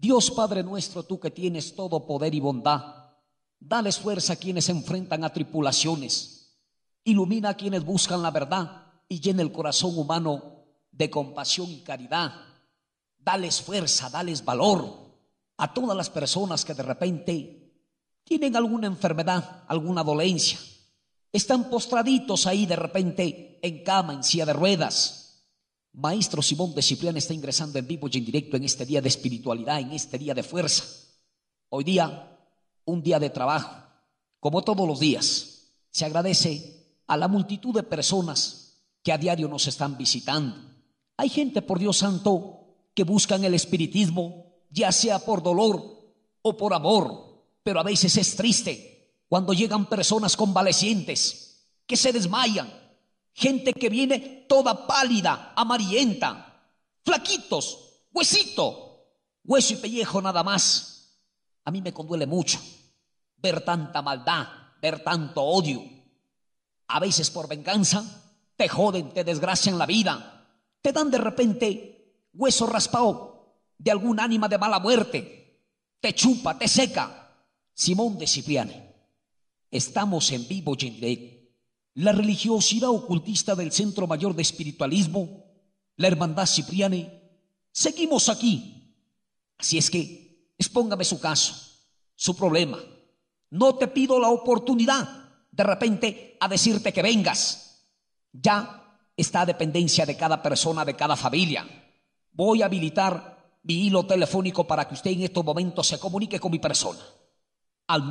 Dios Padre nuestro, tú que tienes todo poder y bondad, dales fuerza a quienes se enfrentan a tribulaciones, ilumina a quienes buscan la verdad y llena el corazón humano de compasión y caridad. Dales fuerza, dales valor a todas las personas que de repente tienen alguna enfermedad, alguna dolencia, están postraditos ahí de repente en cama, en silla de ruedas. Maestro Simón de Cipriano está ingresando en vivo y en directo en este día de espiritualidad, en este día de fuerza. Hoy día, un día de trabajo, como todos los días. Se agradece a la multitud de personas que a diario nos están visitando. Hay gente, por Dios santo, que buscan el espiritismo, ya sea por dolor o por amor, pero a veces es triste cuando llegan personas convalecientes que se desmayan. Gente que viene toda pálida, amarillenta, flaquitos, huesito, hueso y pellejo nada más. A mí me conduele mucho ver tanta maldad, ver tanto odio. A veces por venganza te joden, te desgracian la vida, te dan de repente hueso raspado de algún ánima de mala muerte, te chupa, te seca. Simón de Cipriano, estamos en vivo y en directo. La religiosidad ocultista del Centro Mayor de Espiritualismo, la Hermandad Cipriani, seguimos aquí. Así es que expóngame su caso, su problema. No te pido la oportunidad de repente a decirte que vengas. Ya está a dependencia de cada persona, de cada familia. Voy a habilitar mi hilo telefónico para que usted en estos momentos se comunique con mi persona. Al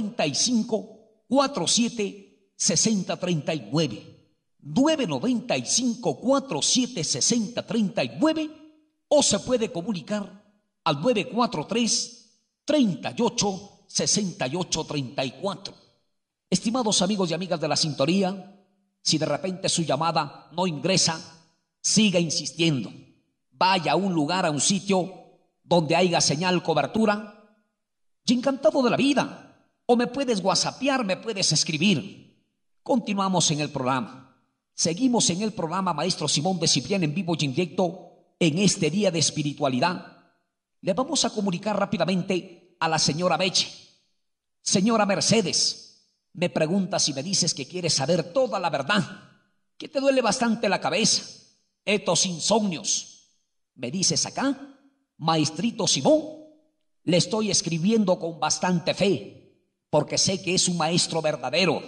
995-47-6039, 995-47-6039, o se puede comunicar al 943-38-6834. Estimados amigos y amigas de la sintonía, si de repente su llamada no ingresa, siga insistiendo. Vaya a un lugar, a un sitio donde haya señal, cobertura, y encantado de la vida. O me puedes whatsappear, me puedes escribir. Continuamos en el programa. Seguimos en el programa Maestro Simón de Cipriano en vivo y en directo en este día de espiritualidad. Le vamos a comunicar rápidamente a la señora Beche. Señora Mercedes, me preguntas y me dices que quieres saber toda la verdad, que te duele bastante la cabeza, estos insomnios. Me dices acá, Maestrito Simón, le estoy escribiendo con bastante fe, porque sé que es un maestro verdadero,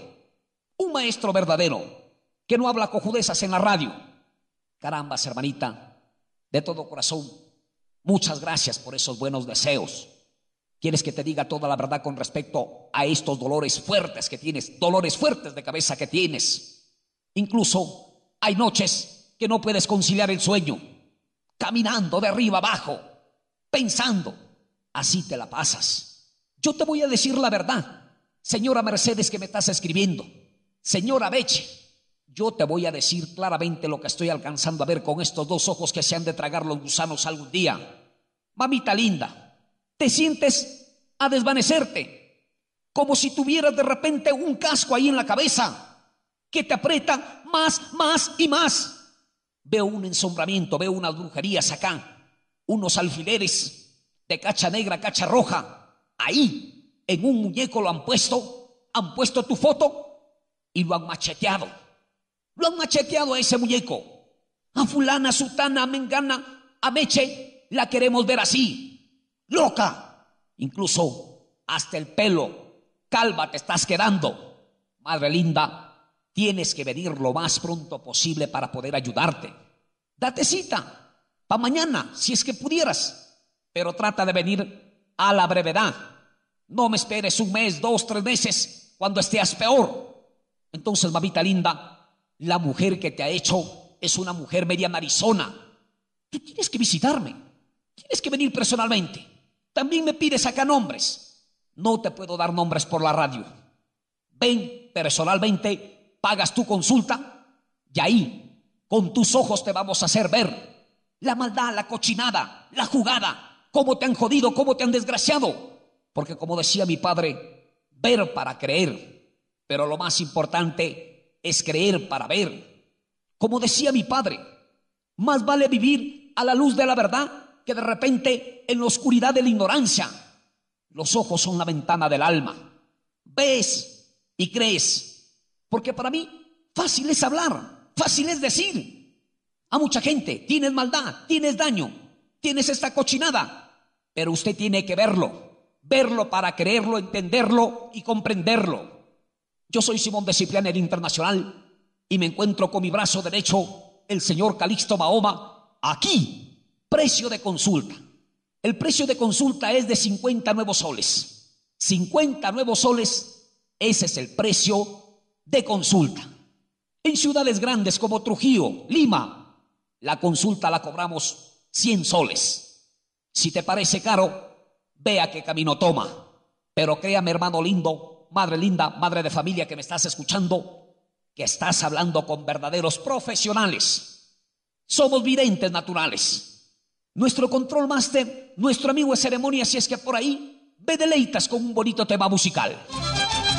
que no habla cojudezas en la radio. Carambas, hermanita, de todo corazón, muchas gracias por esos buenos deseos. ¿Quieres que te diga toda la verdad con respecto a estos dolores fuertes que tienes, dolores fuertes de cabeza que tienes? Incluso hay noches que no puedes conciliar el sueño, caminando de arriba abajo, pensando, así te la pasas. Yo te voy a decir la verdad, señora Mercedes que me estás escribiendo, señora Beche, yo te voy a decir claramente lo que estoy alcanzando a ver con estos dos ojos que se han de tragar los gusanos algún día. Mamita linda, te sientes a desvanecerte, como si tuvieras de repente un casco ahí en la cabeza que te aprieta más y más. Veo un ensombramiento, veo unas brujerías acá, unos alfileres de cacha negra, cacha roja. Ahí, en un muñeco lo han puesto tu foto y lo han macheteado. Lo han macheteado a ese muñeco. A fulana, sutana, a mengana, a Meche, la queremos ver así, loca. Incluso hasta el pelo, calva te estás quedando. Madre linda, tienes que venir lo más pronto posible para poder ayudarte. Date cita para mañana, si es que pudieras, pero trata de venir a la brevedad. No me esperes un mes, 2, 3 meses cuando estés peor. Entonces, mamita linda, la mujer que te ha hecho es una mujer media narizona. Tú tienes que visitarme, tienes que venir personalmente. También me pides acá nombres. No te puedo dar nombres por la radio. Ven personalmente, pagas tu consulta y ahí con tus ojos te vamos a hacer ver la maldad, la cochinada, la jugada, cómo te han jodido, cómo te han desgraciado. Porque como decía mi padre, ver para creer, pero lo más importante es creer para ver. Como decía mi padre, más vale vivir a la luz de la verdad que de repente en la oscuridad de la ignorancia, los ojos son la ventana del alma. Ves y crees. Porque para mí fácil es hablar, fácil es decir. A mucha gente, tienes maldad, tienes daño, tienes esta cochinada. Pero usted tiene que verlo para creerlo, entenderlo y comprenderlo. Yo soy Simón de Cipriani, el internacional, y me encuentro con mi brazo derecho, el señor Calixto Mahoma, aquí, precio de consulta. El precio de consulta es de 50 nuevos soles. 50 nuevos soles, ese es el precio de consulta. En ciudades grandes como Trujillo, Lima, la consulta la cobramos 100 soles. Si te parece caro, vea qué camino toma. Pero créame, hermano lindo, madre linda, madre de familia que me estás escuchando, que estás hablando con verdaderos profesionales. Somos videntes naturales. Nuestro control master, nuestro amigo de ceremonia, si es que por ahí me deleitas con un bonito tema musical.